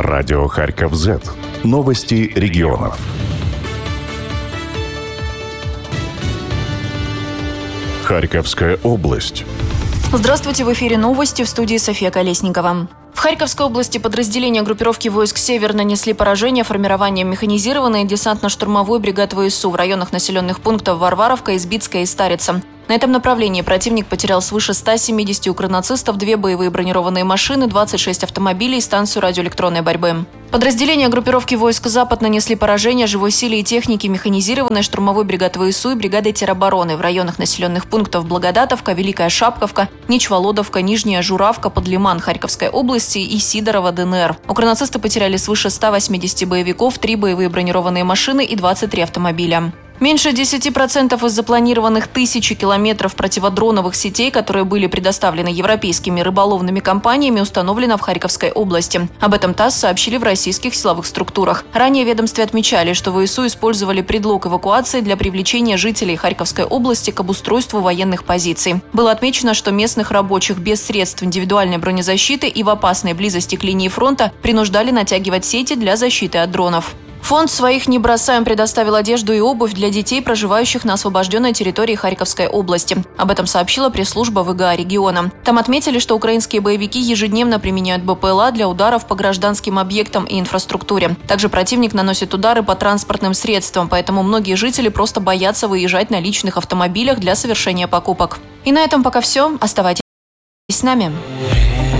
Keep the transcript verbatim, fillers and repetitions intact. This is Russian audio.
Радио Харьков Зет. Новости регионов. Харьковская область. Здравствуйте, в эфире новости, в студии София Колесникова. В Харьковской области подразделения группировки войск «Север» нанесли поражение формированием механизированной десантно-штурмовой бригады ВСУ в районах населенных пунктов Варваровка, Избитская и Старица. На этом направлении противник потерял свыше ста семидесяти укронацистов, две боевые бронированные машины, двадцать шесть автомобилей и станцию радиоэлектронной борьбы. Подразделения группировки войск «Запад» нанесли поражение живой силе и технике механизированной штурмовой бригады ВСУ и бригады теробороны в районах населенных пунктов Благодатовка, Великая Шапковка, Ничволодовка, Нижняя Журавка, Подлиман Харьковской области и Сидорово ДНР. Укронацисты потеряли свыше ста восьмидесяти боевиков, три боевые бронированные машины и двадцать три автомобиля. Меньше десяти процентов из запланированных тысячи километров противодроновых сетей, которые были предоставлены европейскими рыболовными компаниями, установлено в Харьковской области. Об этом ТАСС сообщили в российских силовых структурах. Ранее в ведомстве отмечали, что ВСУ использовали предлог эвакуации для привлечения жителей Харьковской области к обустройству военных позиций. Было отмечено, что местных рабочих без средств индивидуальной бронезащиты и в опасной близости к линии фронта принуждали натягивать сети для защиты от дронов. Фонд «Своих не бросаем» предоставил одежду и обувь для детей, проживающих на освобожденной территории Харьковской области. Об этом сообщила пресс-служба ВГА региона. Там отметили, что украинские боевики ежедневно применяют БПЛА для ударов по гражданским объектам и инфраструктуре. Также противник наносит удары по транспортным средствам, поэтому многие жители просто боятся выезжать на личных автомобилях для совершения покупок. И на этом пока все. Оставайтесь с нами.